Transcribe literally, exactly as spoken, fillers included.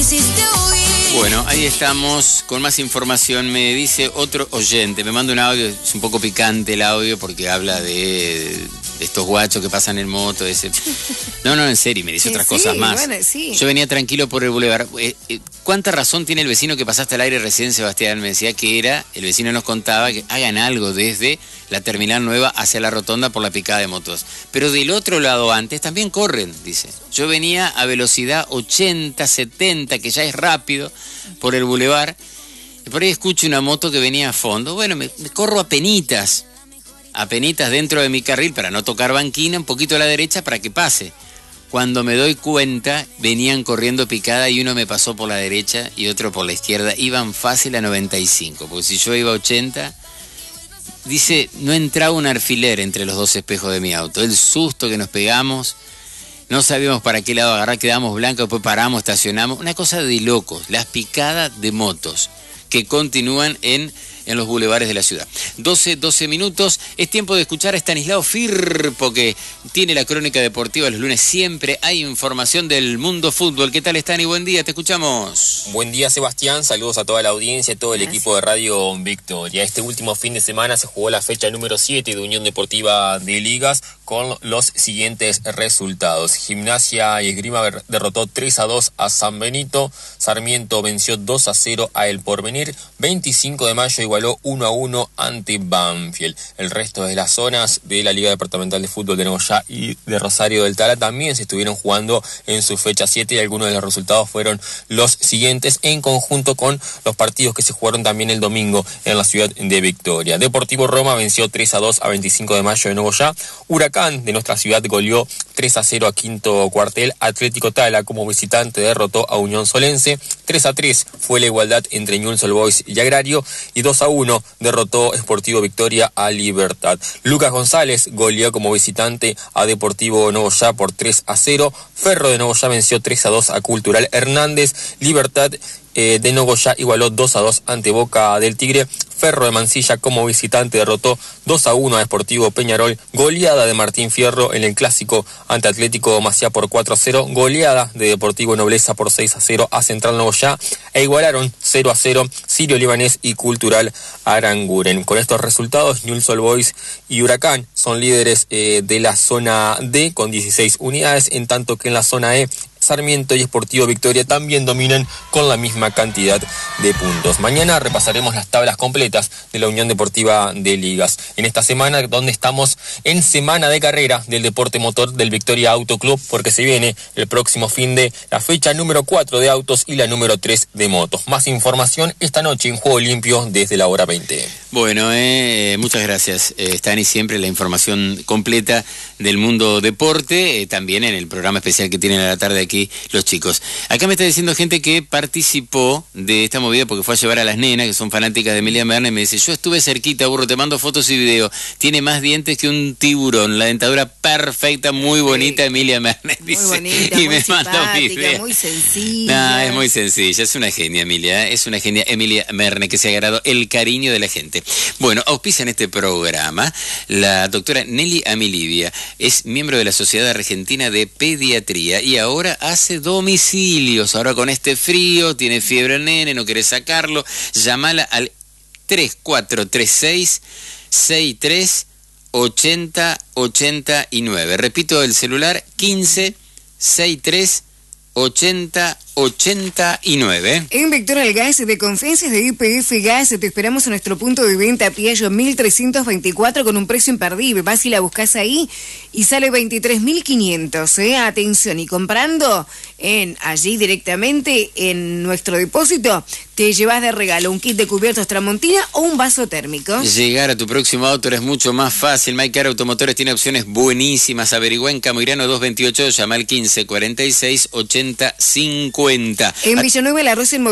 hiciste huir. Bueno, ahí estamos con más información. Me dice otro oyente, me manda un audio, es un poco picante el audio porque habla de, de estos guachos que pasan en moto. Ese... No, no, en serio, me dice Sí, otras sí, cosas más. bueno, sí. Yo venía tranquilo por el bulevar. Eh, eh, ¿Cuánta razón tiene el vecino que pasaste al aire recién, Sebastián? Me decía que era, el vecino nos contaba que hagan algo desde la terminal nueva hacia la rotonda por la picada de motos. Pero del otro lado antes también corren, dice. Yo venía a velocidad ochenta, setenta, que ya es rápido, por el bulevar. Y por ahí escucho una moto que venía a fondo. Bueno, me, me corro apenitas, apenitas dentro de mi carril para no tocar banquina, un poquito a la derecha para que pase. Cuando me doy cuenta, venían corriendo picada y uno me pasó por la derecha y otro por la izquierda. Iban fácil a noventa y cinco, porque si yo iba a ochenta... Dice, no entraba un alfiler entre los dos espejos de mi auto. El susto que nos pegamos, no sabíamos para qué lado agarrar, quedamos blancos, después paramos, estacionamos. Una cosa de locos, las picadas de motos que continúan en, en los bulevares de la ciudad. doce, doce minutos, es tiempo de escuchar a Estanislao Firpo, que tiene la crónica deportiva los lunes. Siempre hay información del mundo fútbol. ¿Qué tal, Estani? Buen día, te escuchamos. Buen día, Sebastián, saludos a toda la audiencia, a todo el equipo de Radio Victoria. Este último fin de semana se jugó la fecha número siete de Unión Deportiva de Ligas con los siguientes resultados. Gimnasia y Esgrima derrotó tres a dos a San Benito, Sarmiento venció dos a cero a El Porvenir, veinticinco de mayo igualó uno a uno ante Banfield. El resto de las zonas de la Liga Departamental de Fútbol de Nogoyá y de Rosario del Tala también se estuvieron jugando en su fecha siete y algunos de los resultados fueron los siguientes en conjunto con los partidos que se jugaron también el domingo en la ciudad de Victoria. Deportivo Roma venció tres a dos a veinticinco de mayo de Nogoyá. Huracán de nuestra ciudad goleó tres a cero a Quinto Cuartel. Atlético Tala como visitante derrotó a Unión Solense. tres a tres fue la igualdad entre Newell's Old Boys y Agrario y dos a uno derrotó Sportivo Victoria a Libertad. Lucas González goleó como visitante a Deportivo Nogoyá por tres a cero. Ferro de Nogoyá venció tres a dos a Cultural Hernández. Libertad eh, de Nogoyá igualó dos a dos ante Boca del Tigre. Ferro de Mansilla como visitante derrotó dos a uno a Deportivo Peñarol. Goleada de Martín Fierro en el clásico ante Atlético Maciá por cuatro a cero. Goleada de Deportivo Nobleza por seis a cero a Central Nogoyá. E igualaron cero a cero Sirio Libanés y Cultural Aranguren. Con estos resultados, Newell's Old Boys y Huracán son líderes eh, de la zona D con dieciséis unidades, en tanto que en la zona E Sarmiento y Sportivo Victoria también dominan con la misma cantidad de puntos. Mañana repasaremos las tablas completas de la Unión Deportiva de Ligas. En esta semana, donde estamos en semana de carrera del deporte motor del Victoria Auto Club, porque se viene el próximo fin de la fecha número cuatro de autos y la número tres de motos. Más información esta noche en Juego Limpio desde la hora veinte. Bueno, eh, muchas gracias, eh, Stani, siempre la información completa del mundo deporte, eh, también en el programa especial que tienen a la tarde aquí los chicos. Acá me está diciendo gente que participó de esta movida porque fue a llevar a las nenas, que son fanáticas de Emilia Mernes, y me dice, yo estuve cerquita, burro, te mando fotos y videos, tiene más dientes que un tiburón, la dentadura perfecta, muy bonita, Emilia Mernes, dice. Muy bonita, y muy me manda simpática, muy sencilla. No, es muy sencilla, es una genia, Emilia, es una genia, Emilia Mernes, que se ha ganado el cariño de la gente. Bueno, auspician este programa la doctora Nelly Amilivia, es miembro de la Sociedad Argentina de Pediatría y ahora hace domicilios. Ahora con este frío, tiene fiebre el nene, no querés sacarlo, llamala al tres cuatro tres seis, seis tres ocho cero ocho nueve. Repito el celular, quince, sesenta y tres, ochenta, ochenta y nueve. En Vectoral Gas de Confianzas de I P F Gas te esperamos en nuestro punto de venta Piaggio mil trescientos veinticuatro con un precio imperdible. Vas y la buscas ahí y sale veintitrés mil quinientos. ¿eh? Atención, y comprando en allí directamente en nuestro depósito te llevas de regalo un kit de cubiertos Tramontina o un vaso térmico. Llegar a tu próximo auto es mucho más fácil. MyCar Automotores tiene opciones buenísimas. Averigua en Camoirano doscientos veintiocho, llama al quince, cuarenta y seis, ochenta, cincuenta. En Villanueva, La Rosa en